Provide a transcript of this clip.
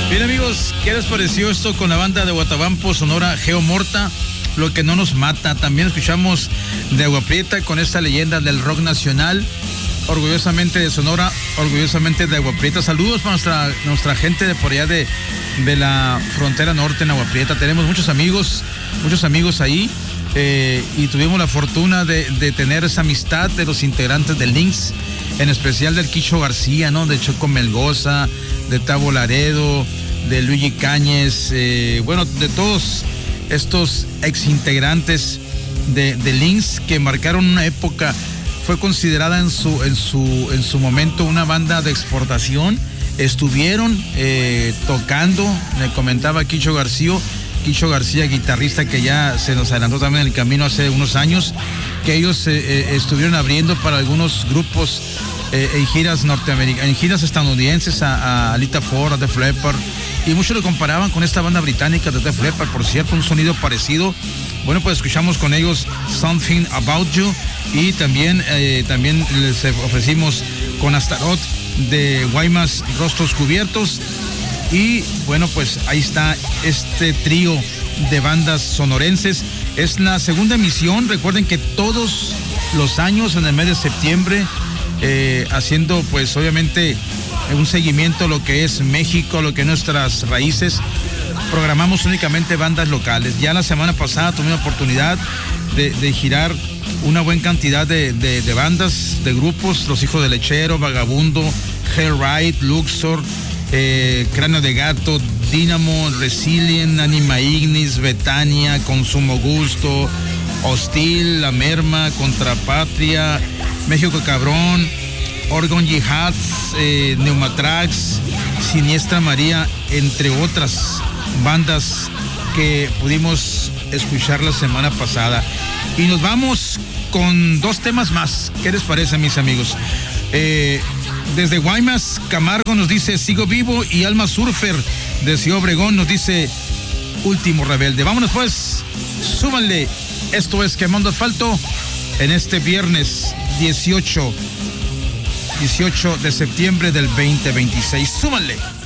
Bien, amigos, ¿qué les pareció esto con la banda de Guatabampo, Sonora, Geomorta? Lo que no nos mata. También escuchamos de Agua Prieta con esta leyenda del rock nacional. Orgullosamente de Sonora, orgullosamente de Agua Prieta. Saludos para nuestra gente de por allá de la frontera norte en Agua Prieta. Tenemos muchos amigos ahí. Y tuvimos la fortuna de tener esa amistad de los integrantes del Lynx, en especial del Quicho García, ¿no? De Choco Melgoza, de Tavo Laredo, de Luigi Cáñez, bueno, de todos estos exintegrantes de Lynx que marcaron una época. Fue considerada en su momento una banda de exportación. Estuvieron tocando, me comentaba Quicho García, guitarrista que ya se nos adelantó también en el camino hace unos años, que ellos estuvieron abriendo para algunos grupos en giras en giras estadounidenses, a Lita Ford, a Def Leppard, y muchos lo comparaban con esta banda británica de Def Leppard, por cierto, un sonido parecido. Bueno, pues escuchamos con ellos Something About You, y también les ofrecimos con Astaroth de Guaymas Rostros Cubiertos. Y bueno, pues ahí está este trío de bandas sonorenses. Es la segunda emisión. Recuerden que todos los años en el mes de septiembre, haciendo pues obviamente un seguimiento a lo que es México, lo que es nuestras raíces, programamos únicamente bandas locales. Ya la semana pasada tuve la oportunidad de girar una buena cantidad de bandas, de grupos: Los Hijos del Lechero, Vagabundo, Hellride, Luxor, Cráneo de Gato, Dínamo, Resilient, Anima Ignis, Betania, Consumo Gusto, Hostil, La Merma, Contrapatria, México Cabrón, Orgon Jihad, Neumatrax, Siniestra María, entre otras bandas que pudimos escuchar la semana pasada. Y nos vamos con dos temas más. ¿Qué les parece, mis amigos? Desde Guaymas, Camargo nos dice Sigo Vivo, y Alma Surfer de Ciudad Obregón nos dice Último Rebelde. Vámonos pues, súbanle. Esto es Quemando Asfalto en este viernes 18 de septiembre del 2026. Súbanle.